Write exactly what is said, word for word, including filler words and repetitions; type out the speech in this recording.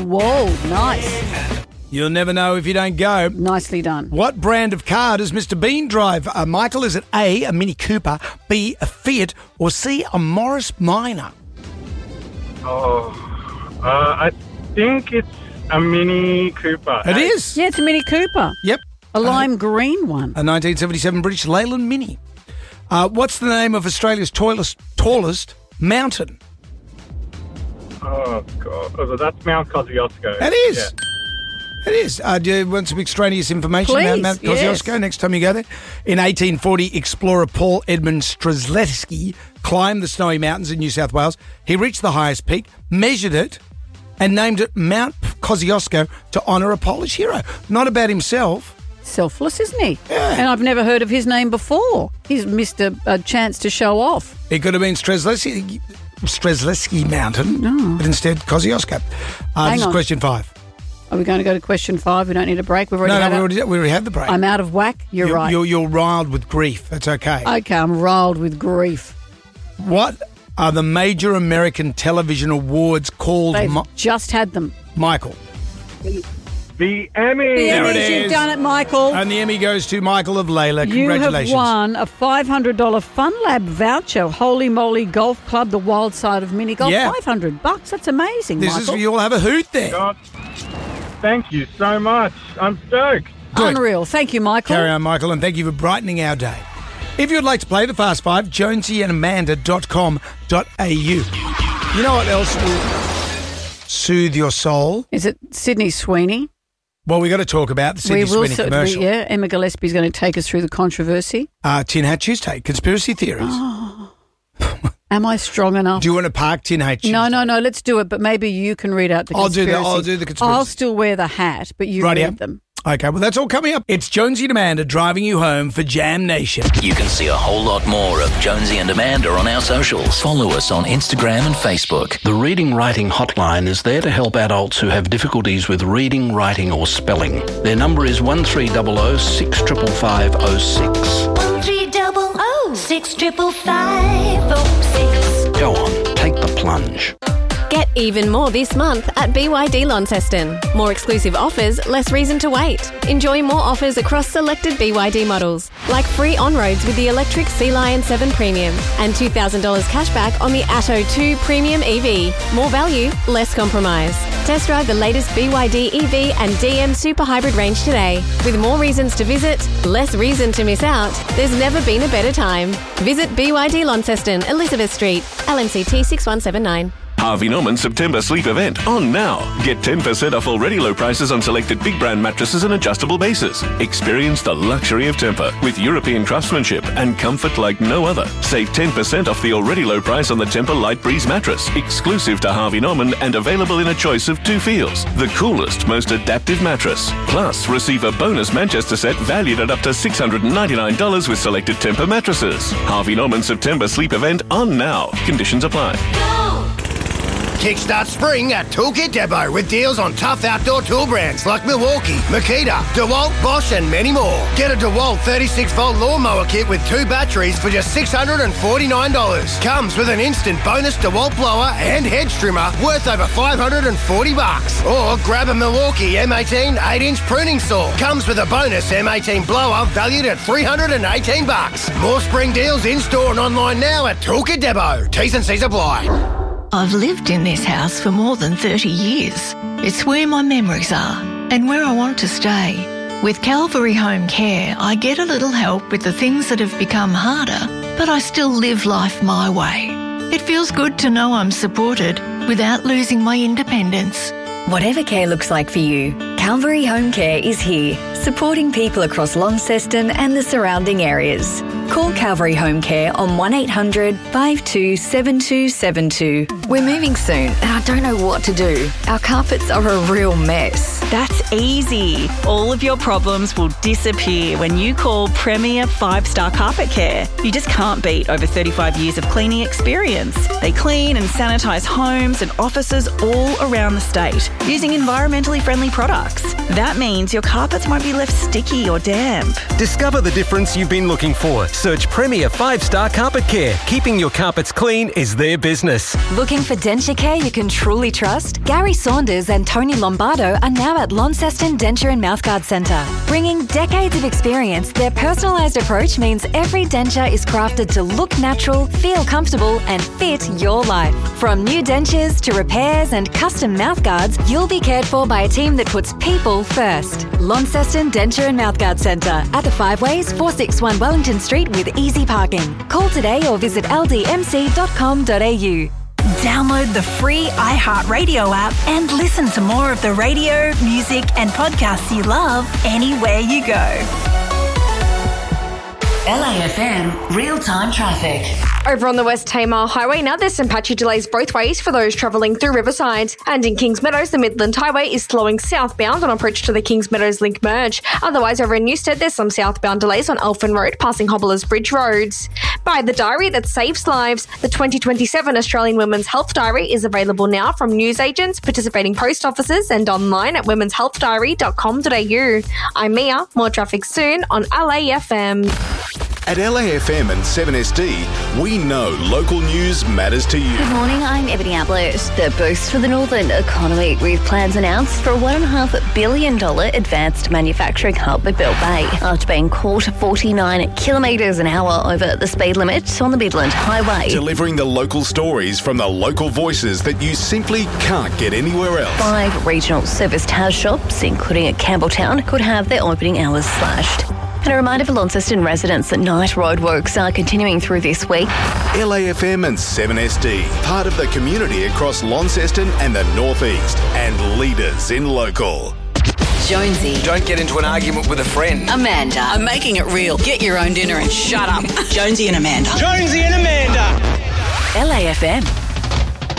Whoa, nice. You'll never know if you don't go. Nicely done. What brand of car does Mister Bean drive? Uh, Michael, is it A, a Mini Cooper, B, a Fiat, or C, a Morris Minor? Oh, uh, I think it's a Mini Cooper. It is. Yeah, it's a Mini Cooper. Yep. A lime uh, green one. A nineteen seventy-seven British Leyland Mini. Uh, what's the name of Australia's tallest, tallest mountain? Oh, God. Oh, that's Mount Kosciuszko. It is. Yeah. It is. Uh, do you want some extraneous information Please, about Mount Kosciuszko yes. next time you go there? In eighteen forty, explorer Paul Edmund Strzelecki climbed the Snowy Mountains in New South Wales. He reached the highest peak, measured it, and named it Mount Kosciuszko to honour a Polish hero. Not about himself. Selfless, isn't he? Yeah. And I've never heard of his name before. He's missed a, a chance to show off. It could have been Strzelecki, Strzelecki Mountain, Oh. but instead Kosciuszko. Uh, Hang this is on. question five. Are we going to go to question five? We don't need a break. We've already No, had no, we a- already, we already had the break. I'm out of whack. You're, you're right. You're, you're riled with grief. That's okay. Okay, I'm riled with grief. What are the major American television awards called, They've Mi- just had them. Michael? The Emmy. The There it Emmys, you've is. done it, Michael. And the Emmy goes to Michael of Layla. You Congratulations. have won a five hundred dollars Fun Lab voucher. Holy Moly Golf Club, the wild side of mini golf. Yeah. five hundred bucks. That's amazing, This Michael. is for you all have a hoot there. God, thank you so much. I'm stoked. Good. Unreal. Thank you, Michael. Carry on, Michael, and thank you for brightening our day. If you'd like to play the Fast Five, jonesy and amanda dot com dot a u. You know what else will soothe your soul? Is it Sydney Sweeney? Well, we got to talk about the Sydney we will. Sweeney so- commercial. we- yeah, Emma Gillespie's going to take us through the controversy. Uh, Tin Hat Tuesday, conspiracy theories. Am I strong enough? Do you want to park Tin Hat Tuesday? no, no, no. Let's do it. But maybe you can read out the I'll do conspiracy. the- I'll do the conspiracy. I'll still wear the hat, but you Rightio. read them. Okay, well, that's all coming up. It's Jonesy and Amanda driving you home for Jam Nation. You can see a whole lot more of Jonesy and Amanda on our socials. Follow us on Instagram and Facebook. The Reading Writing Hotline is there to help adults who have difficulties with reading, writing or spelling. Their number is one three zero zero six five five five zero six. One three double oh six triple five oh six. Go on, take the plunge. Get even more this month at B Y D Launceston. More exclusive offers, less reason to wait. Enjoy more offers across selected B Y D models, like free on-roads with the electric Sea Lion seven Premium and two thousand dollars cashback on the Atto two Premium E V. More value, less compromise. Test drive the latest B Y D E V and D M Super Hybrid range today. With more reasons to visit, less reason to miss out, there's never been a better time. Visit B Y D Launceston, Elizabeth Street, L M C T six one seven nine. Harvey Norman September sleep event on now. Get ten percent off already low prices on selected big brand mattresses and adjustable bases. Experience the luxury of Tempur with European craftsmanship and comfort like no other. Save ten percent off the already low price on the Tempur Light Breeze mattress, exclusive to Harvey Norman and available in a choice of two feels. The coolest, most adaptive mattress. Plus, receive a bonus Manchester set valued at up to six hundred ninety-nine dollars with selected Tempur mattresses. Harvey Norman September sleep event on now. Conditions apply. Kickstart spring at Toolkit Depot with deals on tough outdoor tool brands like Milwaukee, Makita, DeWalt, Bosch and many more. Get a DeWalt thirty-six volt lawnmower kit with two batteries for just six hundred forty-nine dollars. Comes with an instant bonus DeWalt blower and hedge trimmer worth over five hundred forty bucks. Or grab a Milwaukee M eighteen eight inch pruning saw. Comes with a bonus M eighteen blower valued at three hundred eighteen bucks. More spring deals in store and online now at Toolkit Depot. T's and C's apply. I've lived in this house for more than thirty years. It's where my memories are and where I want to stay. With Calvary Home Care, I get a little help with the things that have become harder, but I still live life my way. It feels good to know I'm supported without losing my independence. Whatever care looks like for you, Calvary Home Care is here, supporting people across Launceston and the surrounding areas. Call Calvary Home Care on one eight hundred five two seven two seven two. We're moving soon and I don't know what to do. Our carpets are a real mess. That's easy. All of your problems will disappear when you call Premier five star Carpet Care. You just can't beat over thirty-five years of cleaning experience. They clean and sanitise homes and offices all around the state using environmentally friendly products. That means your carpets won't be left sticky or damp. Discover the difference you've been looking for. Search Premier five star Carpet Care. Keeping your carpets clean is their business. Looking for denture care you can truly trust? Gary Saunders and Tony Lombardo are now at Launceston Denture and Mouthguard Centre. Bringing decades of experience, their personalised approach means every denture is crafted to look natural, feel comfortable and fit your life. From new dentures to repairs and custom mouthguards, you'll be cared for by a team that puts people first. Launceston Denture and Mouthguard Centre at the Five Ways, four sixty-one Wellington Street with easy parking. Call today or visit l d m c dot com dot a u. Download the free iHeartRadio app and listen to more of the radio, music and podcasts you love anywhere you go. L A F M real-time traffic. Over on the West Tamar Highway, now there's some patchy delays both ways for those travelling through Riverside. And in Kings Meadows, the Midland Highway is slowing southbound on approach to the Kings Meadows Link merge. Otherwise, over in Newstead, there's some southbound delays on Elfin Road, passing Hobblers Bridge roads. By the diary that saves lives, the twenty twenty-seven Australian Women's Health Diary is available now from newsagents, participating post offices and online at womens health diary dot com dot a u. I'm Mia. More traffic soon on L A F M. At L A F M and seven S D, we know local news matters to you. Good morning, I'm Ebony Ablett. The boost for the northern economy with plans announced for a one point five billion dollars advanced manufacturing hub at Bell Bay after being caught forty-nine kilometres an hour over the speed limit on the Midland Highway. Delivering the local stories from the local voices that you simply can't get anywhere else. Five regional service towel shops, including at Campbelltown, could have their opening hours slashed. And a reminder for Launceston residents that night roadworks are continuing through this week. L A F M and seven S D, part of the community across Launceston and the North East, and leaders in local. Jonesy. Don't get into an argument with a friend. Amanda. I'm making it real. Get your own dinner and shut up. Jonesy and Amanda. Jonesy and Amanda. L A F M.